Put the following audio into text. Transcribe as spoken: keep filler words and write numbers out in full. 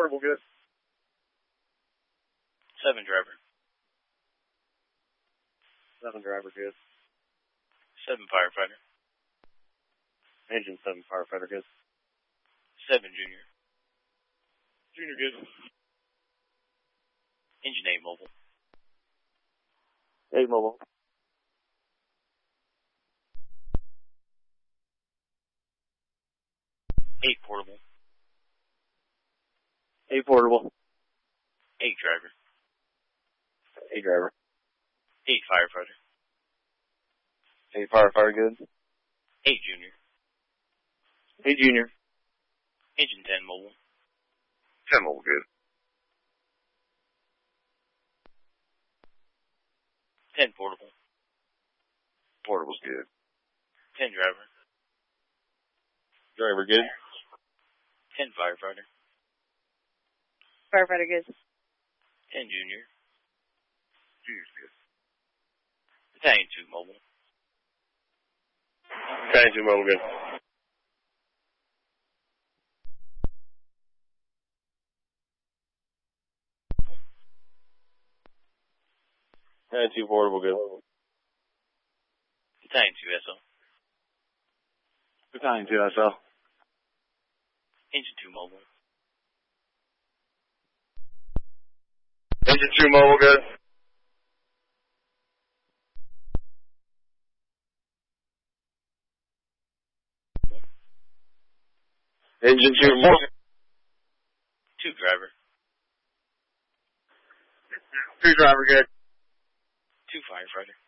portable good. Seven driver. Seven driver good. Seven firefighter. Engine seven firefighter good. Seven junior. Junior good. Engine eight mobile. Eight mobile. Eight portable. Eight portable. Eight driver. Eight driver. Eight firefighter. Eight firefighter good. Eight junior. Eight junior. Engine ten mobile. Ten mobile good. Ten portable. Portable's good. Ten driver. Driver good. Ten firefighter. Firefighter good. Ten junior. Junior's good. Battalion two mobile. Battalion two mobile good. Battalion two portable good. Battalion two S L. Battalion two S L. Engine two mobile. Engine two mobile good. Engine two mobile. Two driver. Two driver good. Two firefighter.